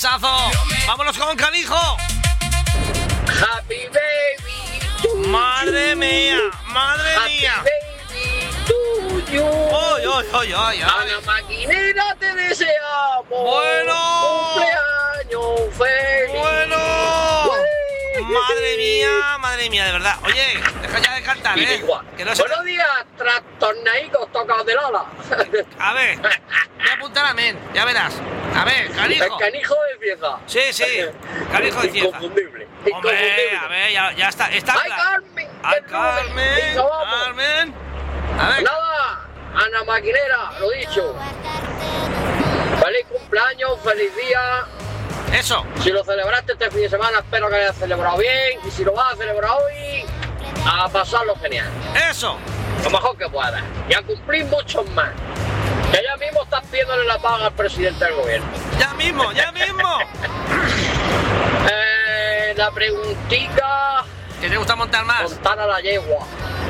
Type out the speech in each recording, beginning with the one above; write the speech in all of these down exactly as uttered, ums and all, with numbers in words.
besazo. Vámonos con Canijo. Happy baby. Madre mía, madre Happy mía. baby to you. Oy, oy, oy, oy, Ana Maquinera, te deseamos. Bueno. Cumpleaños feliz. Bueno. Uy. Madre mía, madre mía, de verdad. Oye, deja ya de cantar, ¿eh? Igual. Que no se... Buenos días, trastornaicos tocados del ala. A ver, voy a apuntar a men, ya verás. A ver, El Canijo. canijo de pieza. Sí, sí, Canijo de pieza. Inconfundible. Hombre, a ver, ya, ya está, está ¡Ay, claro. Carmen! ¡Ay, ¡Qué Carmen! Venga, vamos. ¡Carmen! A ver. Nada, Ana Maquinera, lo dicho. Feliz cumpleaños, feliz día. Eso. Si lo celebraste este fin de semana, espero que hayas celebrado bien. Y si lo vas a celebrar hoy, a pasarlo genial. Eso. Lo mejor que puedas. Y a cumplir muchos más. Que ya mismo estás pidiéndole la paga al presidente del gobierno. Ya mismo, ya mismo. eh, la preguntita... ¿Qué te gusta montar más? Montar a la yegua.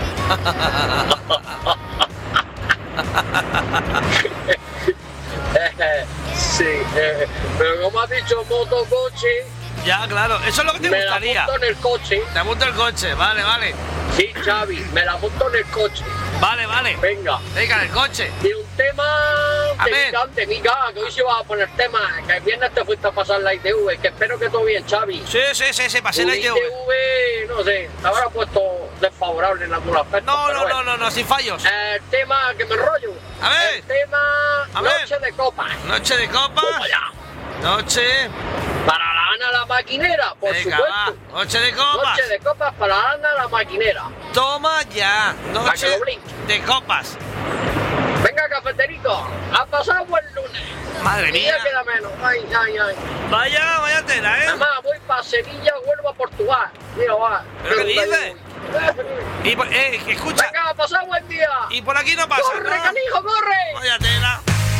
Sí, eh, pero como has dicho motocoche, Ya, claro, eso es lo que te me gustaría. la monto en el coche. Te apunto el coche, vale, vale. Sí, Xavi, me la monto en el coche. Vale, vale. Venga. Venga, en el coche. Y un tema A ver. picante, mica, que hoy se va a poner tema, que el viernes te fuiste a pasar la I T V, que espero que todo bien, Xavi. Sí, sí, sí, sí, pasé la Tu I T V. I T V, no sé, te habrá puesto desfavorable en algún aspecto. No, pero no, bueno. no, no, no, sin fallos. El tema que me enrollo. A ver. El tema A ver. noche de copas. Noche de copas. Toma ya. Noche. Para la Ana la maquinera, por Venga, supuesto. va. Noche de copas. Noche de copas para la Ana la maquinera. Toma ya. Pa' que Noche lo brinque. de copas. Venga, cafeterico, ha pasado buen lunes. Madre Y mía. ya queda menos. Ay, ay, ay. Vaya, vaya tela, ¿eh? Además, voy para Sevilla, vuelvo a Portugal. Mira, va. ¿Pero qué Pero dices? Y por- eh, escucha. Venga, ha pasado buen día. Y por aquí no pasa, ¡Corre, ¿no? canijo, corre! Vaya tela.